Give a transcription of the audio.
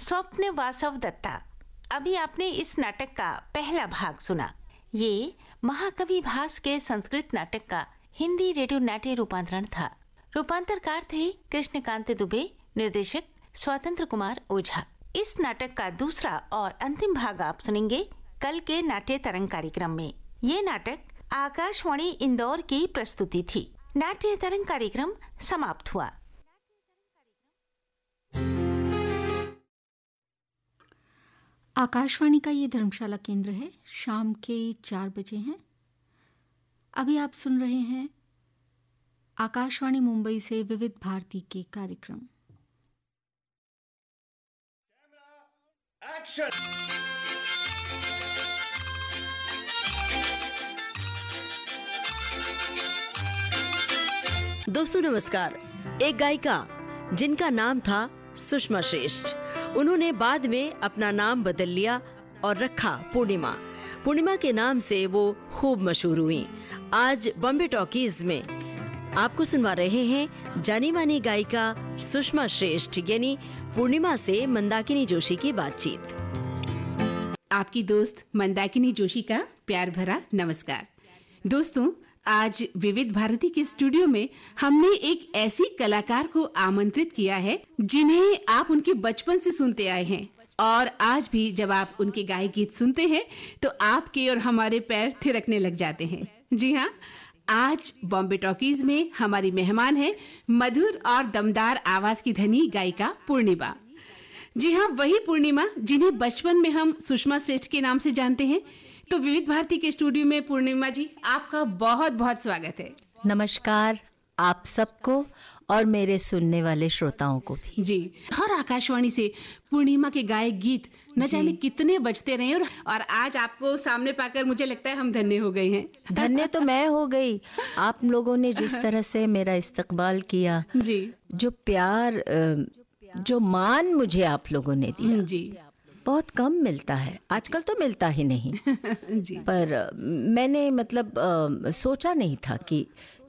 स्वप्न वासव दत्ता। अभी आपने इस नाटक का पहला भाग सुना। ये महाकवि भास के संस्कृत नाटक का हिंदी रेडियो नाट्य रूपांतरण था। रूपांतरकार थे कृष्णकांत दुबे, निर्देशक स्वतंत्र कुमार ओझा। इस नाटक का दूसरा और अंतिम भाग आप सुनेंगे कल के नाट्य तरंग कार्यक्रम में। ये नाटक आकाशवाणी इंदौर की प्रस्तुति थी। नाट्य तरंग कार्यक्रम समाप्त हुआ। आकाशवाणी का ये धर्मशाला केंद्र है। शाम के 4 बजे हैं। अभी आप सुन रहे हैं आकाशवाणी मुंबई से विविध भारती के कार्यक्रम। एक्शन। दोस्तों नमस्कार। एक गायिका जिनका नाम था सुषमा श्रेष्ठ, उन्होंने बाद में अपना नाम बदल लिया और रखा पूर्णिमा। पूर्णिमा के नाम से वो खूब मशहूर हुई। आज बॉम्बे टॉकीज में आपको सुनवा रहे हैं जानी मानी गायिका सुषमा श्रेष्ठ यानी पूर्णिमा से मंदाकिनी जोशी की बातचीत। आपकी दोस्त मंदाकिनी जोशी का प्यार भरा नमस्कार। दोस्तों, आज विविध भारती के स्टूडियो में हमने एक ऐसी कलाकार को आमंत्रित किया है जिन्हें आप उनके बचपन से सुनते आए हैं, और आज भी जब आप उनके गाए गीत सुनते हैं तो आपके और हमारे पैर थिरकने लग जाते हैं। जी हाँ, आज बॉम्बे टॉकीज में हमारी मेहमान है मधुर और दमदार आवाज की धनी गायिका पूर्णिमा। जी हाँ, वही पूर्णिमा जिन्हें बचपन में हम सुषमा श्रेष्ठ के नाम से जानते हैं। तो विविध भारती के स्टूडियो में पूर्णिमा जी, आपका बहुत बहुत स्वागत है। नमस्कार आप सबको और मेरे सुनने वाले श्रोताओं को भी। जी, हर आकाशवाणी से पूर्णिमा के गाए गीत न जाने कितने बजते रहे, और आज आपको सामने पाकर मुझे लगता है हम धन्य हो गए हैं। धन्य तो मैं हो गई। आप लोगों ने जिस तरह से मेरा इस्तकबाल किया, जी, जो प्यार, जो मान मुझे आप लोगों ने दिया, जी, बहुत कम मिलता है। आजकल तो मिलता ही नहीं। जी, पर मैंने मतलब सोचा नहीं था कि